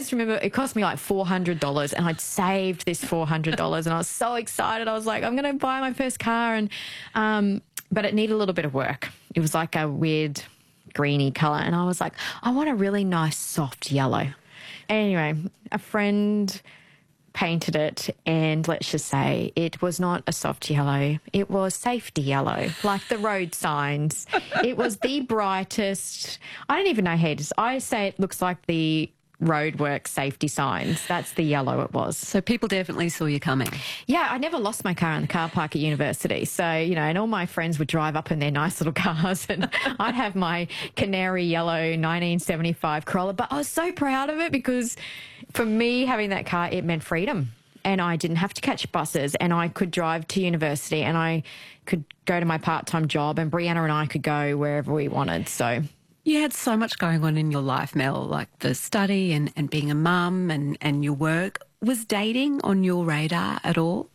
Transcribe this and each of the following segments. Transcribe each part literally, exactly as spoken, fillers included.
just remember it cost me like four hundred dollars and I'd saved this four hundred dollars and I was so excited. I was like, I'm going to buy my first car. And um, but it needed a little bit of work. It was like a weird greeny colour. And I was like, I want a really nice soft yellow. Anyway, a friend painted it, and let's just say it was not a soft yellow. It was safety yellow, like the road signs. It was the brightest. I don't even know how to. I say it looks like the roadwork safety signs. That's the yellow it was. So people definitely saw you coming. Yeah, I never lost my car in the car park at university. So, you know, and all my friends would drive up in their nice little cars and I'd have my canary yellow nineteen seventy-five Corolla. But I was so proud of it because for me, having that car, it meant freedom. And I didn't have to catch buses and I could drive to university and I could go to my part-time job and Brianna and I could go wherever we wanted. So you had so much going on in your life, Mel, like the study and, and being a mum and, and your work. Was dating on your radar at all?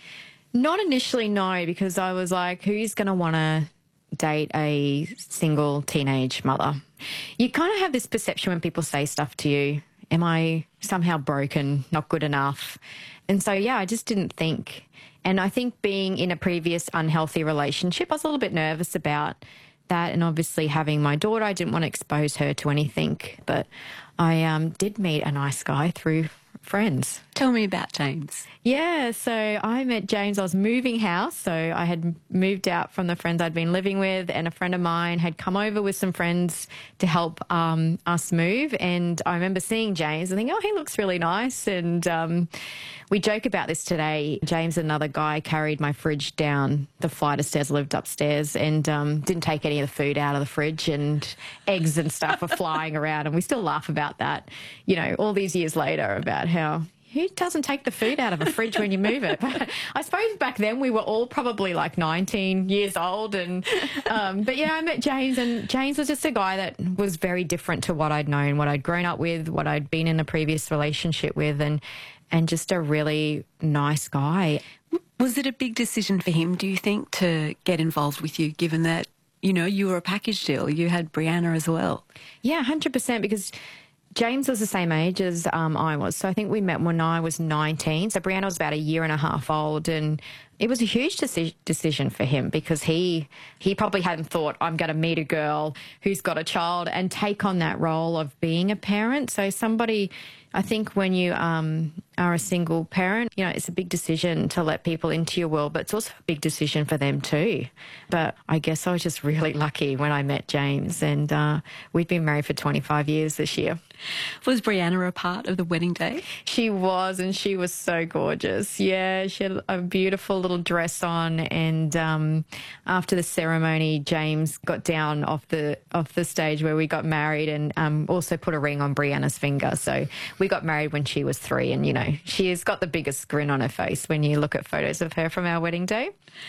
Not initially, no, because I was like, who's going to want to date a single teenage mother? You kind of have this perception when people say stuff to you, am I somehow broken, not good enough? And so, yeah, I just didn't think. And I think being in a previous unhealthy relationship, I was a little bit nervous about that, and obviously having my daughter, I didn't want to expose her to anything, but I um, did meet a nice guy through friends. Tell me about James. Yeah, so I met James. I was moving house, so I had moved out from the friends I'd been living with, and a friend of mine had come over with some friends to help um, us move, and I remember seeing James and thinking, oh, he looks really nice, and um, we joke about this today. James and another guy carried my fridge down the flight of stairs, lived upstairs, and um, didn't take any of the food out of the fridge, and eggs and stuff were flying around, and we still laugh about that, you know, all these years later, about how who doesn't take the food out of a fridge when you move it? But I suppose back then we were all probably like nineteen years old. And um, but yeah, I met James, and James was just a guy that was very different to what I'd known, what I'd grown up with, what I'd been in a previous relationship with, and and just a really nice guy. Was it a big decision for him, do you think, to get involved with you, given that, you know, you were a package deal, you had Brianna as well? Yeah, one hundred percent, because James was the same age as um, I was. So I think we met when I was nineteen. So Brianna was about a year and a half old, and it was a huge deci decision for him because he he probably hadn't thought, I'm going to meet a girl who's got a child and take on that role of being a parent. So somebody, I think when you um, are a single parent, you know, it's a big decision to let people into your world, but it's also a big decision for them too. But I guess I was just really lucky when I met James, and uh, we've been married for twenty-five years this year. Was Brianna a part of the wedding day? She was, and she was so gorgeous. Yeah, she had a beautiful little dress on, and um, after the ceremony, James got down off the off the stage where we got married, and um, also put a ring on Brianna's finger. So we got married when she was three, and you know, she has got the biggest grin on her face when you look at photos of her from our wedding day.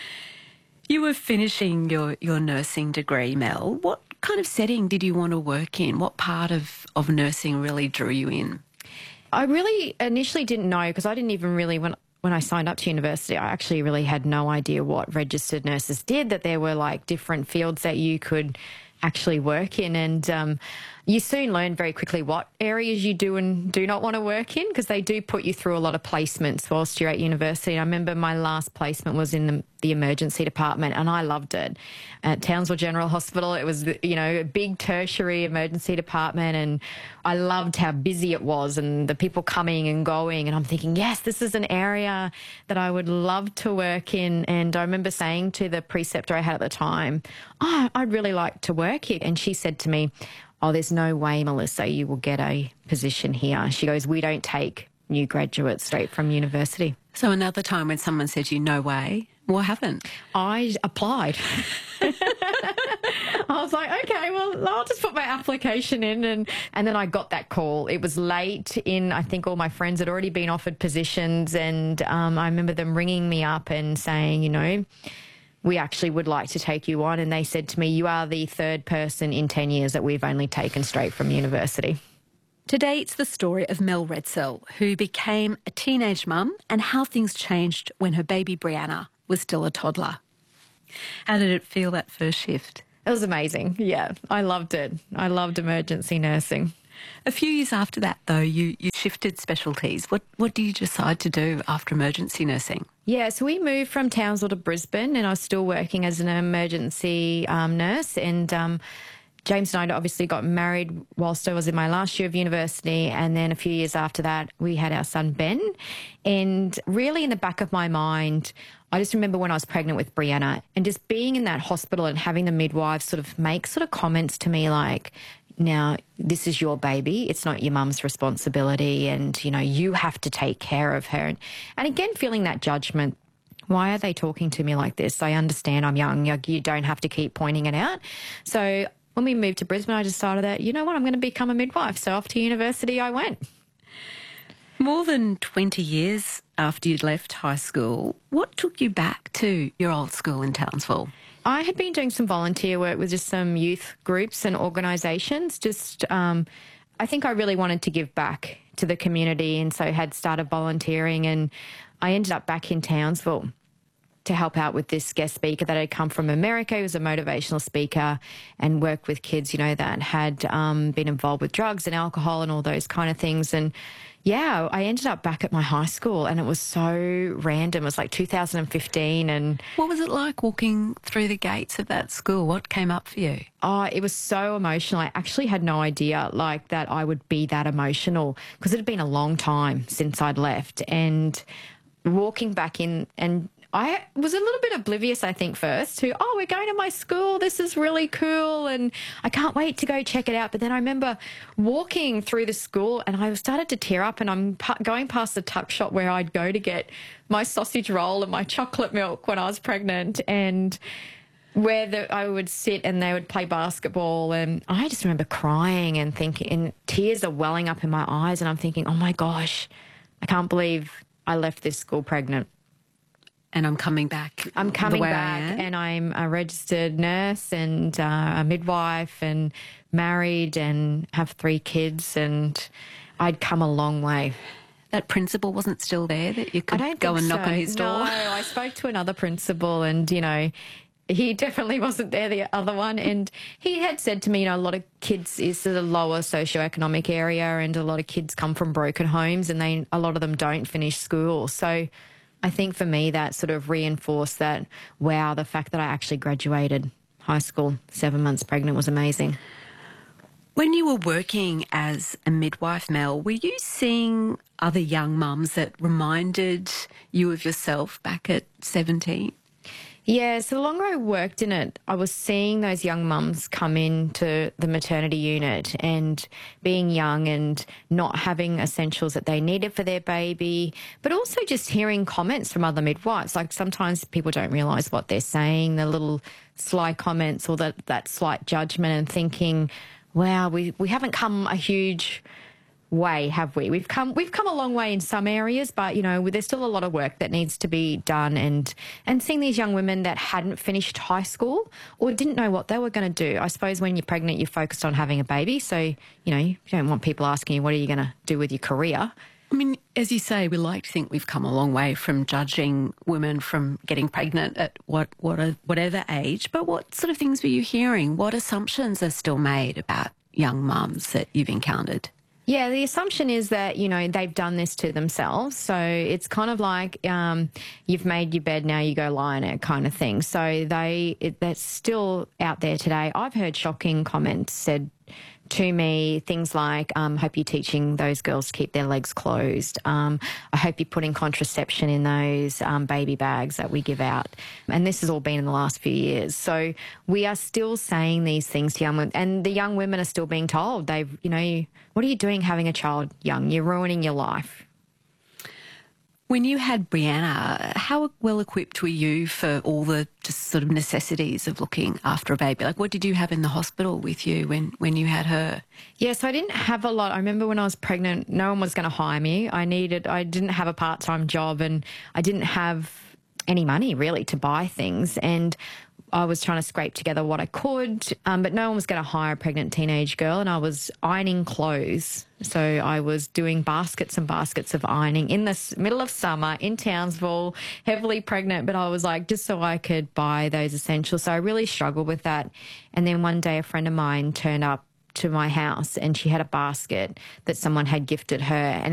You were finishing your, your nursing degree, Mel. What kind of setting did you want to work in? What part of, of nursing really drew you in? I really initially didn't know, because I didn't even really, when when I signed up to university, I actually really had no idea what registered nurses did, that there were like different fields that you could actually work in. And um, you soon learn very quickly what areas you do and do not want to work in, because they do put you through a lot of placements whilst you're at university. I remember my last placement was in the, the emergency department, and I loved it. At Townsville General Hospital, it was, you know, a big tertiary emergency department, and I loved how busy it was and the people coming and going, and I'm thinking, yes, this is an area that I would love to work in. And I remember saying to the preceptor I had at the time, oh, I'd really like to work here. And she said to me, oh, there's no way, Melissa, you will get a position here. She goes, we don't take new graduates straight from university. So another time when someone said to you, no way, what happened? I applied. I was like, okay, well, I'll just put my application in. And, and then I got that call. It was late in, I think all my friends had already been offered positions. And um, I remember them ringing me up and saying, you know, we actually would like to take you on. And they said to me, you are the third person in ten years that we've only taken straight from university. Today, it's the story of Mel Redsell, who became a teenage mum, and how things changed when her baby Brianna was still a toddler. How did it feel that first shift? It was amazing. Yeah, I loved it. I loved emergency nursing. A few years after that, though, you, you shifted specialties. What what did you decide to do after emergency nursing? Yeah, so we moved from Townsville to Brisbane, and I was still working as an emergency um, nurse. And um, James and I obviously got married whilst I was in my last year of university, and then a few years after that, we had our son Ben. And really in the back of my mind, I just remember when I was pregnant with Brianna and just being in that hospital and having the midwife sort of make sort of comments to me like, now, this is your baby. It's not your mum's responsibility, and, you know, you have to take care of her. And, and again, feeling that judgment. Why are they talking to me like this? I understand I'm young. You don't have to keep pointing it out. So when we moved to Brisbane, I decided that, you know what, I'm going to become a midwife. So off to university I went. More than twenty years after you'd left high school, what took you back to your old school in Townsville? I had been doing some volunteer work with just some youth groups and organisations. Just, um, I think I really wanted to give back to the community, and so had started volunteering, and I ended up back in Townsville to help out with this guest speaker that had come from America. He was a motivational speaker and worked with kids, you know, that had um, been involved with drugs and alcohol and all those kind of things. And yeah, I ended up back at my high school, and it was so random. It was like two thousand fifteen. And what was it like walking through the gates of that school? What came up for you? Oh, it was so emotional. I actually had no idea like that I would be that emotional, because it had been a long time since I'd left. And walking back in, and I was a little bit oblivious, I think, first to, oh, we're going to my school. This is really cool, and I can't wait to go check it out. But then I remember walking through the school, and I started to tear up, and I'm going past the tuck shop where I'd go to get my sausage roll and my chocolate milk when I was pregnant, and where the, I would sit and they would play basketball. And I just remember crying and thinking, and tears are welling up in my eyes, and I'm thinking, oh my gosh, I can't believe I left this school pregnant. And I'm coming back. I'm coming back, and I'm a registered nurse and uh, a midwife and married and have three kids, and I'd come a long way. That principal wasn't still there that you could I don't go and so. knock on his door? No, I spoke to another principal, and, you know, he definitely wasn't there, the other one. And he had said to me, you know, a lot of kids is a lower socioeconomic area, and a lot of kids come from broken homes, and they a lot of them don't finish school. So I think for me that sort of reinforced that, wow, the fact that I actually graduated high school seven months pregnant was amazing. When you were working as a midwife, Mel, were you seeing other young mums that reminded you of yourself back at seventeen? Yeah, so the longer I worked in it, I was seeing those young mums come into the maternity unit and being young and not having essentials that they needed for their baby, but also just hearing comments from other midwives. Like sometimes people don't realise what they're saying, the little sly comments or that, that slight judgment, and thinking, wow, we, we haven't come a huge way, have we? We've come we've come a long way in some areas, but, you know, there's still a lot of work that needs to be done. And and seeing these young women that hadn't finished high school or didn't know what they were going to do. I suppose when you're pregnant, you're focused on having a baby, so, you know, you don't want people asking you, what are you going to do with your career? I mean, as you say, we like to think we've come a long way from judging women from getting pregnant at what, what a, whatever age, but what sort of things were you hearing? What assumptions are still made about young mums that you've encountered? Yeah, the assumption is that, you know, they've done this to themselves. So it's kind of like um, you've made your bed, now you go lie in it kind of thing. So they it, that's still out there today. I've heard shocking comments said to me, things like, um, hope you're teaching those girls to keep their legs closed. Um, I hope you're putting contraception in those um, baby bags that we give out. And this has all been in the last few years. So we are still saying these things to young women, and the young women are still being told, they've, you know, what are you doing having a child young? You're ruining your life. When you had Brianna, how well equipped were you for all the just sort of necessities of looking after a baby? Like, what did you have in the hospital with you when, when you had her? Yeah, so I didn't have a lot. I remember when I was pregnant, no one was going to hire me. I needed, I didn't have a part-time job, and I didn't have any money really to buy things. And I was trying to scrape together what I could, um, but no one was going to hire a pregnant teenage girl, and I was ironing clothes. So I was doing baskets and baskets of ironing in the middle of summer in Townsville, heavily pregnant, but I was like, just so I could buy those essentials. So I really struggled with that. And then one day a friend of mine turned up to my house and she had a basket that someone had gifted her. And